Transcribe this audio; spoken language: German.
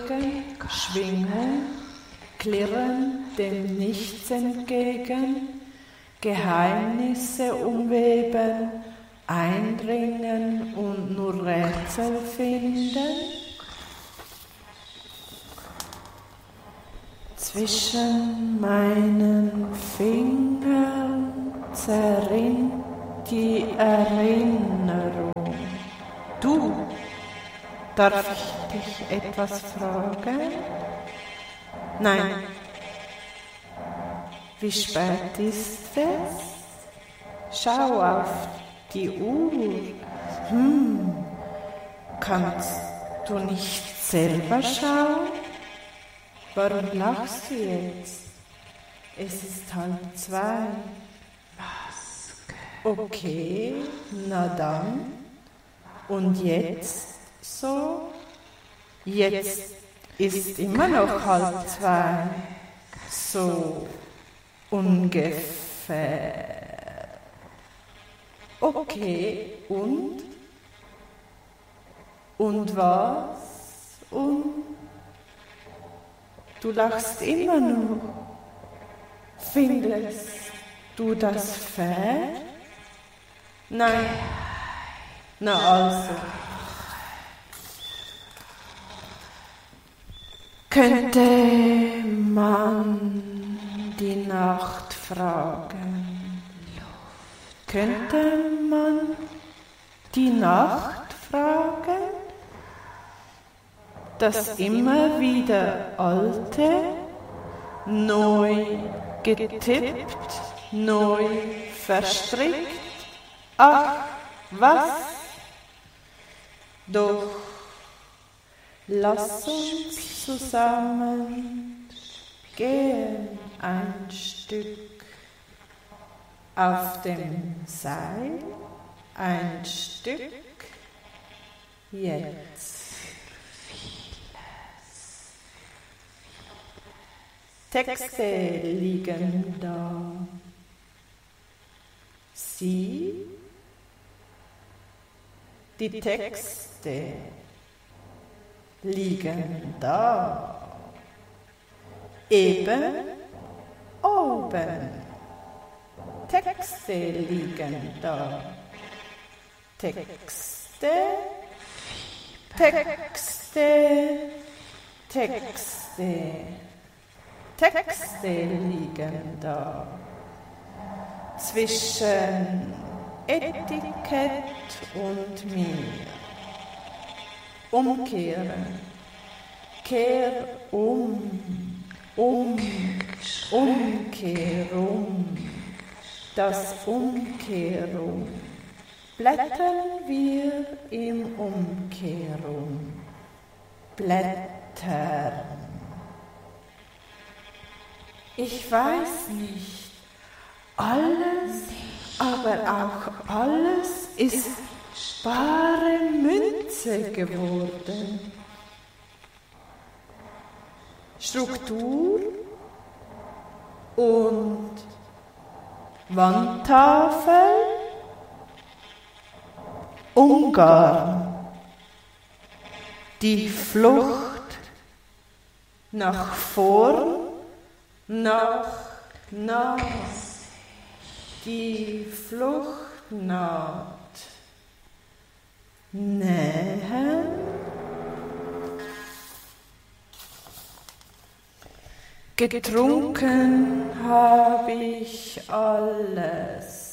Schwingen, Schwingung, Klirren dem Nichts entgegen, Geheimnisse umweben, eindringen und nur Rätsel finden. Zwischen meinen Fingern zerrinnt die Erinnerung. Du, darf ich dich etwas fragen? Nein. Wie spät ist es? Schau auf die Uhr. Kannst du nicht selber schauen? Warum lachst du jetzt? Es ist 1:30. Okay, na dann. Und jetzt so? Jetzt ist immer noch 1:30. So ungefähr. Okay, und? Und was? Und? Du lachst immer noch. Findest du das fair? Nein. Na also. Könnte man die Nacht fragen? Könnte man die Nacht fragen? Das immer wieder Alte, neu getippt, neu verstrickt. Ach, was? Doch lass uns zusammen gehen ein Stück auf dem Seil, ein Stück jetzt. Texte liegen da. Sie, die Texte liegen da. Eben oben. Texte liegen da. Texte, Texte, Texte. Texte liegen da. Zwischen Etikett und mir. Umkehren. Kehr Umkehrung. Das Umkehrung. Blättern wir im Umkehrung. Blättern. Ich weiß nicht, alles, aber auch alles ist bare Münze geworden. Struktur und Wandtafel, Ungarn, die Flucht nach vorn, nach die Flucht naht. Nähen. Getrunken hab ich alles.